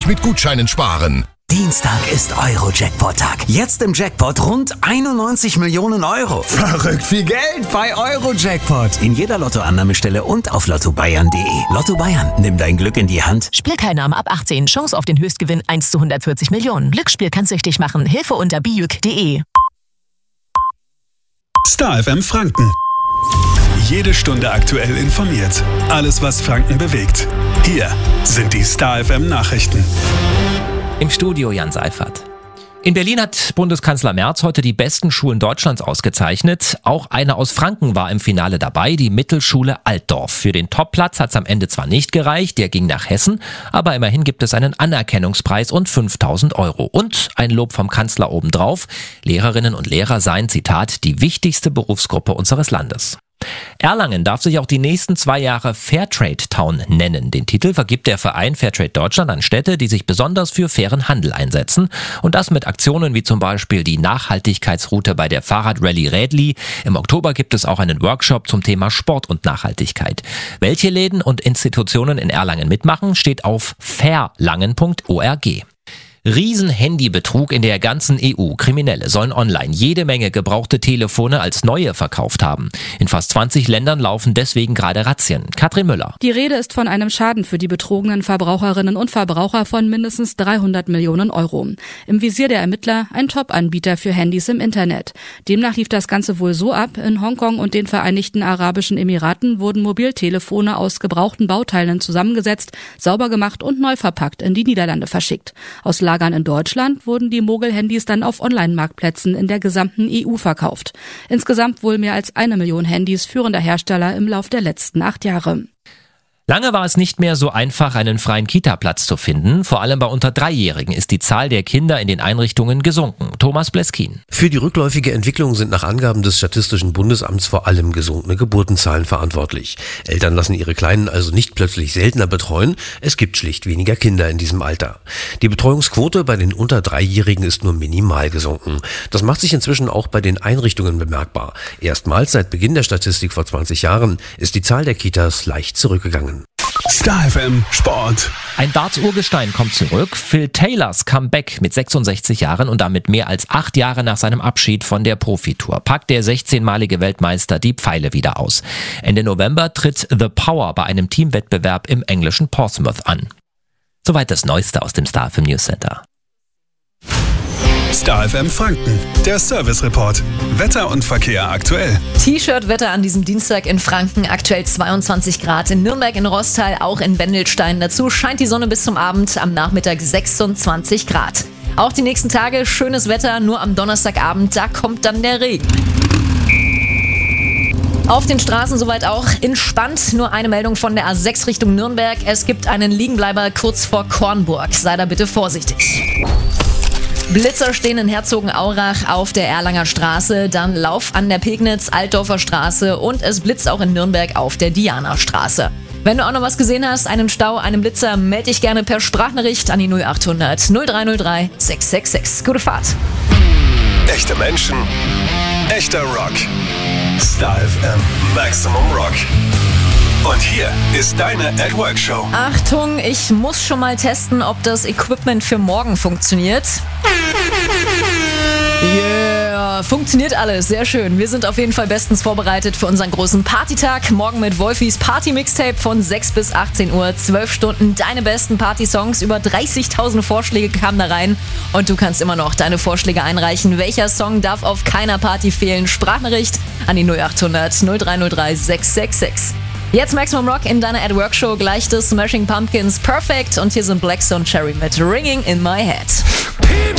mit Gutscheinen sparen. Dienstag ist Euro-Jackpot-Tag. Jetzt im Jackpot rund 91 Millionen Euro. Verrückt viel Geld bei Euro-Jackpot. In jeder Lottoannahmestelle und auf lottobayern.de. Lotto Bayern, nimm dein Glück in die Hand. Spielteilnahme ab 18. Chance auf den Höchstgewinn 1 zu 140 Millionen. Glücksspiel kann süchtig machen. Hilfe unter bijuk.de. Star FM Franken. Jede Stunde aktuell informiert. Alles, was Franken bewegt. Hier sind die Star FM Nachrichten. Im Studio Jan Seifert. In Berlin hat Bundeskanzler Merz heute die besten Schulen Deutschlands ausgezeichnet. Auch eine aus Franken war im Finale dabei, die Mittelschule Altdorf. Für den Topplatz hat es am Ende zwar nicht gereicht, der ging nach Hessen, aber immerhin gibt es einen Anerkennungspreis und 5.000 Euro. Und ein Lob vom Kanzler obendrauf. Lehrerinnen und Lehrer seien, Zitat, die wichtigste Berufsgruppe unseres Landes. Erlangen darf sich auch die nächsten 2 Jahre Fairtrade Town nennen. Den Titel vergibt der Verein Fairtrade Deutschland an Städte, die sich besonders für fairen Handel einsetzen. Und das mit Aktionen wie zum Beispiel die Nachhaltigkeitsroute bei der Fahrradrallye Rädli. Im Oktober gibt es auch einen Workshop zum Thema Sport und Nachhaltigkeit. Welche Läden und Institutionen in Erlangen mitmachen, steht auf fairlangen.org. Riesen-Handybetrug in der ganzen EU. Kriminelle sollen online jede Menge gebrauchte Telefone als neue verkauft haben. In fast 20 Ländern laufen deswegen gerade Razzien. Katrin Müller. Die Rede ist von einem Schaden für die betrogenen Verbraucherinnen und Verbraucher von mindestens 300 Millionen Euro. Im Visier der Ermittler ein Top-Anbieter für Handys im Internet. Demnach lief das Ganze wohl so ab: In Hongkong und den Vereinigten Arabischen Emiraten wurden Mobiltelefone aus gebrauchten Bauteilen zusammengesetzt, sauber gemacht und neu verpackt in die Niederlande verschickt. Aus Lagern in Deutschland wurden die Mogel-Handys dann auf Online-Marktplätzen in der gesamten EU verkauft. Insgesamt wohl mehr als 1 Million Handys führender Hersteller im Lauf der letzten 8 Jahre. Lange war es nicht mehr so einfach, einen freien Kita-Platz zu finden. Vor allem bei unter 3-Jährigen ist die Zahl der Kinder in den Einrichtungen gesunken. Thomas Bleskin. Für die rückläufige Entwicklung sind nach Angaben des Statistischen Bundesamts vor allem gesunkene Geburtenzahlen verantwortlich. Eltern lassen ihre Kleinen also nicht plötzlich seltener betreuen. Es gibt schlicht weniger Kinder in diesem Alter. Die Betreuungsquote bei den unter 3-Jährigen ist nur minimal gesunken. Das macht sich inzwischen auch bei den Einrichtungen bemerkbar. Erstmals seit Beginn der Statistik vor 20 Jahren ist die Zahl der Kitas leicht zurückgegangen. Star FM Sport. Ein Darts-Urgestein kommt zurück. Phil Taylors Comeback mit 66 Jahren und damit mehr als 8 Jahre nach seinem Abschied von der Profitour packt der 16-malige Weltmeister die Pfeile wieder aus. Ende November tritt The Power bei einem Teamwettbewerb im englischen Portsmouth an. Soweit das Neueste aus dem Star FM News Center. Star FM Franken, der Service Report. Wetter und Verkehr aktuell. T-Shirt-Wetter an diesem Dienstag in Franken, aktuell 22 Grad. In Nürnberg, in Rostal, auch in Wendelstein. Dazu scheint die Sonne bis zum Abend, am Nachmittag 26 Grad. Auch die nächsten Tage schönes Wetter, nur am Donnerstagabend, da kommt dann der Regen. Auf den Straßen soweit auch entspannt. Nur eine Meldung von der A6 Richtung Nürnberg. Es gibt einen Liegenbleiber kurz vor Kornburg. Sei da bitte vorsichtig. Blitzer stehen in Herzogenaurach auf der Erlanger Straße, dann Lauf an der Pegnitz, Altdorfer Straße und es blitzt auch in Nürnberg auf der Diana-Straße. Wenn du auch noch was gesehen hast, einen Stau, einen Blitzer, melde dich gerne per Sprachnachricht an die 0800 0303 666. Gute Fahrt. Echte Menschen, echter Rock. Star FM Maximum Rock. Und hier ist deine At Work Show. Achtung, ich muss schon mal testen, ob das Equipment für morgen funktioniert. Yeah, funktioniert alles, sehr schön. Wir sind auf jeden Fall bestens vorbereitet für unseren großen Partytag. Morgen mit Wolfis Party-Mixtape von 6 bis 18 Uhr. 12 Stunden, deine besten Party-Songs. Über 30.000 Vorschläge kamen da rein. Und du kannst immer noch deine Vorschläge einreichen. Welcher Song darf auf keiner Party fehlen? Sprachnachricht an die 0800 0303 666. Jetzt Maximum Rock in deiner At Work Show. Gleich das Smashing Pumpkins Perfect. Und hier sind Blackstone Cherry mit Ringing in My Head.